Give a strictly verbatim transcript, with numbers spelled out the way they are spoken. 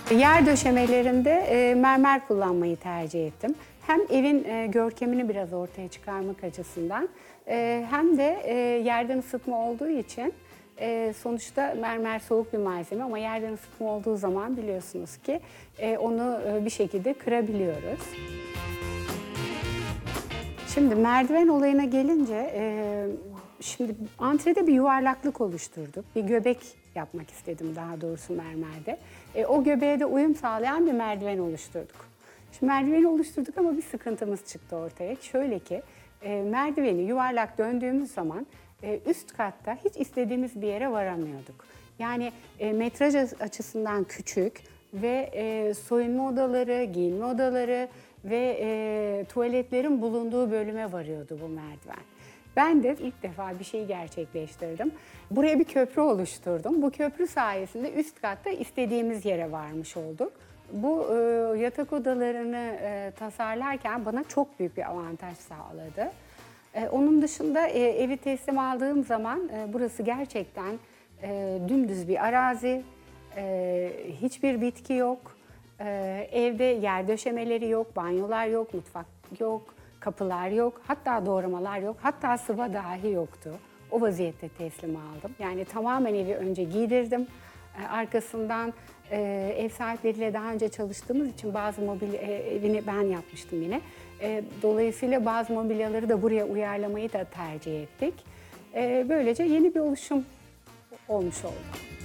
Yer döşemelerinde e, mermer kullanmayı tercih ettim. Hem evin e, görkemini biraz ortaya çıkarmak açısından e, hem de e, yerden ısıtma olduğu için e, sonuçta mermer soğuk bir malzeme ama yerden ısıtma olduğu zaman biliyorsunuz ki e, onu e, bir şekilde kırabiliyoruz. Şimdi merdiven olayına gelince, e, şimdi antrede bir yuvarlaklık oluşturduk. Bir göbek yapmak istedim daha doğrusu mermerde. E, o göbeğe de uyum sağlayan bir merdiven oluşturduk. Şimdi merdiveni oluşturduk ama bir sıkıntımız çıktı ortaya. Şöyle ki, e, merdiveni yuvarlak döndüğümüz zaman e, üst katta hiç istediğimiz bir yere varamıyorduk. Yani e, metraj açısından küçük ve e, soyunma odaları, giyinme odaları ve e, tuvaletlerin bulunduğu bölüme varıyordu bu merdiven. Ben de ilk defa bir şeyi gerçekleştirdim. Buraya bir köprü oluşturdum. Bu köprü sayesinde üst katta istediğimiz yere varmış olduk. Bu e, yatak odalarını e, tasarlarken bana çok büyük bir avantaj sağladı. E, onun dışında e, evi teslim aldığım zaman e, burası gerçekten e, dümdüz bir arazi, e, hiçbir bitki yok. Ee, evde yer döşemeleri yok, banyolar yok, mutfak yok, kapılar yok, hatta doğramalar yok, hatta sıva dahi yoktu. O vaziyette teslim aldım. Yani tamamen evi önce giydirdim. Ee, arkasından e, ev sahipleriyle daha önce çalıştığımız için bazı mobilya e, evini ben yapmıştım yine. E, dolayısıyla bazı mobilyaları da buraya uyarlamayı da tercih ettik. E, böylece yeni bir oluşum olmuş oldu.